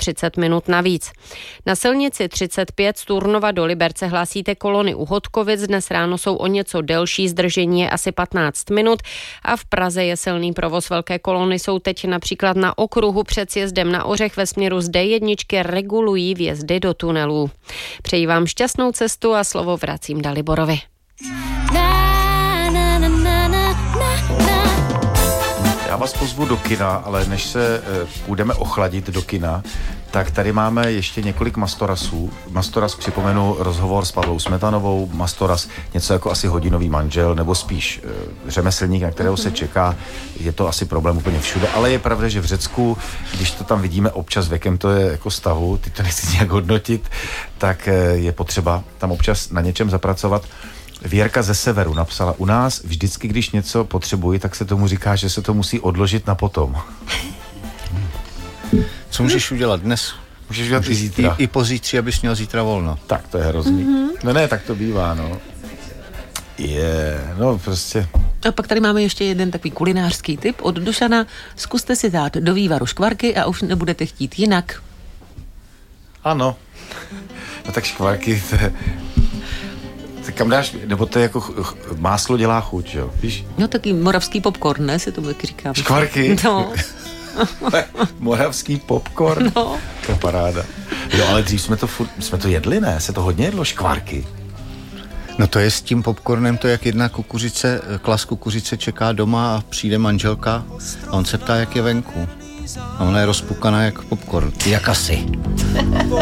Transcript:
30 minut navíc. Na silnici 35 z Turnova do Liberce hlásíte kolony u Hodkovic. Dnes ráno jsou o něco delší, zdržení je asi 15 minut a v Praze je silný provoz. Velké kolony jsou teď například na okruhu před sjezdem na Ořech ve směru z D1 regulují vjezdy do tunelů. Přeji vám šťastnou cestu a slovo vracím Daliborovi. Já vás pozvu do kina, ale než se půjdeme ochladit do kina, tak tady máme ještě několik Mastorasů. Mastoras, připomenu, rozhovor s Pavlou Smetanovou, Mastoras, něco jako asi hodinový manžel, nebo spíš řemeslník, na kterého se čeká. Je to asi problém úplně všude, ale je pravda, že v Řecku, když to tam vidíme občas věkem, to je jako stavu, ty to nechci nějak hodnotit, tak je potřeba tam občas na něčem zapracovat. Věrka ze Severu napsala: u nás vždycky, když něco potřebuji, tak se tomu říká, že se to musí odložit na potom. Co můžeš udělat dnes? Můžeš udělat i zítra. I pozítří, abys měl zítra volno. Tak, to je hrozný. Ne, tak to bývá, no. No prostě. A pak tady máme ještě jeden takový kulinářský tip od Dušana. Zkuste si dát do vývaru škvarky a už nebudete chtít jinak. Ano. No tak škvarky, to je... Kam dáš, nebo to je jako máslo dělá chuť, jo, víš? No taky moravský popcorn, ne, se to taky říká. Škvarky? No. Moravský popcorn? No. To je paráda. Jo, ale dřív jsme to jedli, ne? Se to hodně jedlo, škvarky. No to je s tím popcornem, to jak jedna klas kukuřice čeká doma a přijde manželka a on se ptá, jak je venku. A ona je rozpukaná jak popcorn. Jak asi.